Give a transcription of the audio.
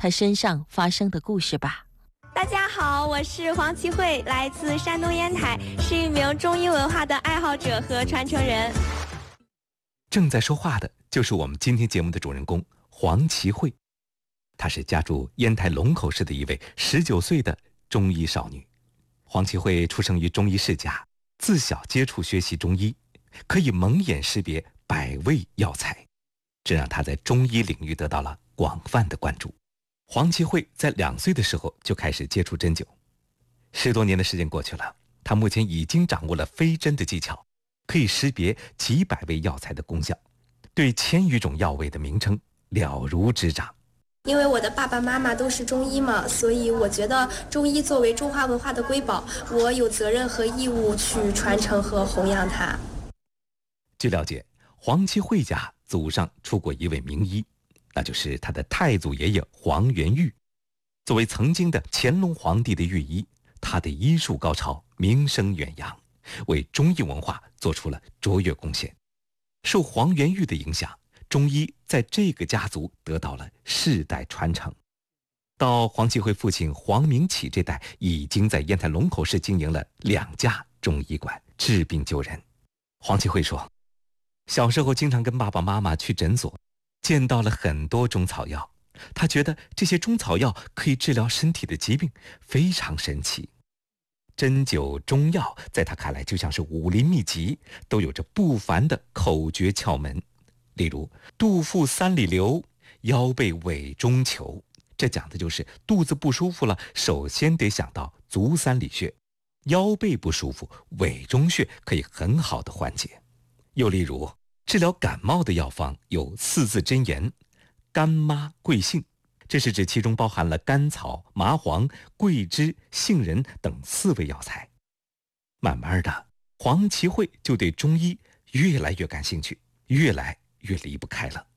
他身上发生的故事吧。 大家好，我是黄启慧，来自山东烟台，是一名中医文化的爱好者和传承人。 正在说话的就是我们今天节目的主人公黄启慧，她是家住烟台龙口市的一位19岁的中医少女。黄启慧出生于中医世家，自小接触学习中医，可以蒙眼识别百味药材，这让她在中医领域得到了广泛的关注。黄启慧在2岁的时候就开始接触针灸，10多年的时间过去了，她目前已经掌握了飞针的技巧，可以识别几百味药材的功效，对1000余种药味的名称了如指掌。 因为我的爸爸妈妈都是中医嘛，所以我觉得中医作为中华文化的瑰宝，我有责任和义务去传承和弘扬它。 据了解，黄启慧家祖上出过一位名医，那就是他的太祖爷爷黄元玉。作为曾经的乾隆皇帝的御医，他的医术高超，名声远扬，为中医文化做出了卓越贡献。受黄元玉的影响，中医在这个家族得到了世代传承。到黄启慧父亲黄明启这代，已经在烟台龙口市经营了2家中医馆，治病救人。黄启慧说，小时候经常跟爸爸妈妈去诊所，见到了很多中草药，他觉得这些中草药可以治疗身体的疾病，非常神奇。针灸中药在他看来就像是武林秘籍，都有着不凡的口诀窍门。例如肚腹3里留，腰背尾中求，这讲的就是肚子不舒服了，首先得想到足3里穴，腰背不舒服，尾中穴可以很好的缓解。又例如治疗感冒的药方有4字真言：甘妈桂杏，这是指其中包含了甘草、麻黄、桂枝、杏仁等4味药材。慢慢的，黄启慧就对中医越来越感兴趣，越来越离不开了。